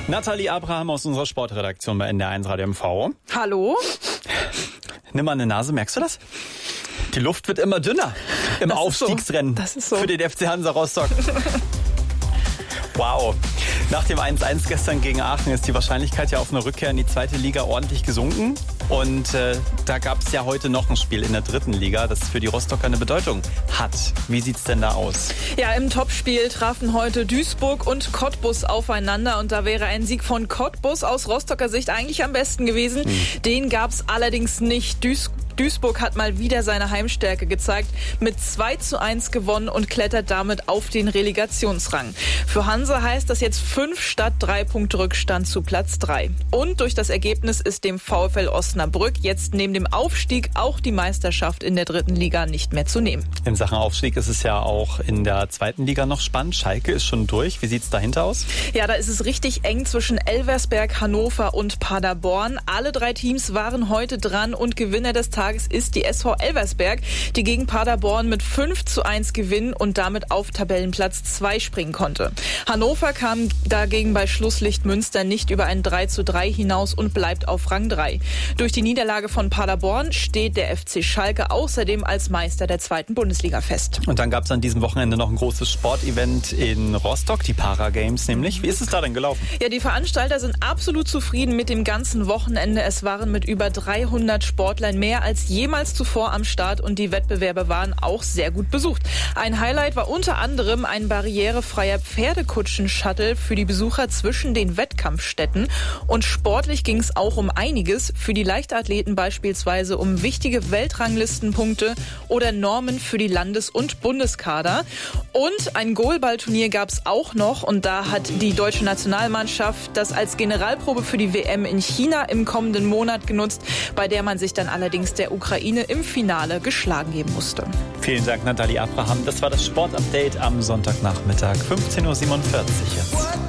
Nathalie Abraham aus unserer Sportredaktion bei NDR1 Radio MV. Hallo? Nimm mal eine Nase, merkst du das? Die Luft wird immer dünner im Aufstiegsrennen für den FC Hansa Rostock. Wow. Nach dem 1-1 gestern gegen Aachen ist die Wahrscheinlichkeit ja auf eine Rückkehr in die zweite Liga ordentlich gesunken. Und da gab es ja heute noch ein Spiel in der dritten Liga, das für die Rostocker eine Bedeutung hat. Wie sieht's denn da aus? Ja, im Topspiel trafen heute Duisburg und Cottbus aufeinander. Und da wäre ein Sieg von Cottbus aus Rostocker Sicht eigentlich am besten gewesen. Den gab's allerdings nicht. Duisburg hat mal wieder seine Heimstärke gezeigt, mit 2:1 gewonnen und klettert damit auf den Relegationsrang. Für Hansa heißt das jetzt 5 statt 3 Punkte Rückstand zu Platz 3. Und durch das Ergebnis ist dem VfL Osnabrück jetzt neben dem Aufstieg auch die Meisterschaft in der dritten Liga nicht mehr zu nehmen. In Sachen Aufstieg ist es ja auch in der zweiten Liga noch spannend. Schalke ist schon durch. Wie sieht's dahinter aus? Ja, da ist es richtig eng zwischen Elversberg, Hannover und Paderborn. Alle 3 Teams waren heute dran und Gewinner des Tages ist die SV Elversberg, die gegen Paderborn mit 5:1 gewinnen und damit auf Tabellenplatz 2 springen konnte. Hannover kam dagegen bei Schlusslicht Münster nicht über ein 3:3 hinaus und bleibt auf Rang 3. Durch die Niederlage von Paderborn steht der FC Schalke außerdem als Meister der zweiten Bundesliga fest. Und dann gab es an diesem Wochenende noch ein großes Sportevent in Rostock, die Paragames nämlich. Wie ist es da denn gelaufen? Ja, die Veranstalter sind absolut zufrieden mit dem ganzen Wochenende. Es waren mit über 300 Sportlern mehr als jemals zuvor am Start und die Wettbewerbe waren auch sehr gut besucht. Ein Highlight war unter anderem ein barrierefreier Pferdekutschen-Shuttle für die Besucher zwischen den Wettkampfstätten. Und sportlich ging es auch um einiges. Für die Leichtathleten beispielsweise um wichtige Weltranglistenpunkte oder Normen für die Landes- und Bundeskader. Und ein Goalballturnier gab es auch noch und da hat die deutsche Nationalmannschaft das als Generalprobe für die WM in China im kommenden Monat genutzt, bei der man sich dann allerdings der Ukraine im Finale geschlagen geben musste. Vielen Dank, Nathalie Abraham. Das war das Sportupdate am Sonntagnachmittag, 15:47 Uhr jetzt.